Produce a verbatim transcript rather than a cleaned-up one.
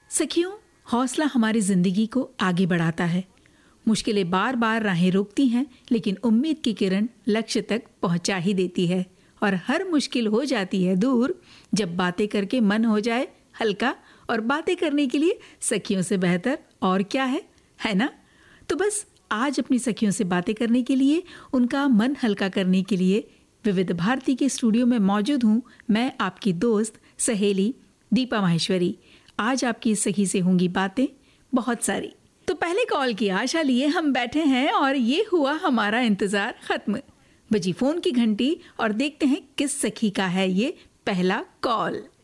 सखियों, हौसला हमारी जिंदगी को आगे बढ़ाता है। मुश्किलें बार बार राहें रोकती हैं, लेकिन उम्मीद की किरण लक्ष्य तक पहुंचा ही देती है। और हर मुश्किल हो जाती है दूर जब बातें करके मन हो जाए हल्का। और बातें करने के लिए सखियों से बेहतर और क्या है, है ना? तो बस आज अपनी सखियों से बातें करने के लिए, उनका मन हल्का करने के लिए विविध भारती के स्टूडियो में मौजूद हूँ मैं, आपकी दोस्त सहेली दीपा माहेश्वरी। आज आपकी सखी से होंगी बातें बहुत सारी। तो पहले कॉल की आशा लिए हम बैठे हैं और ये हुआ हमारा इंतजार खत्म। बजी फोन की घंटी और देखते हैं किस सखी का है ये पहला कॉल।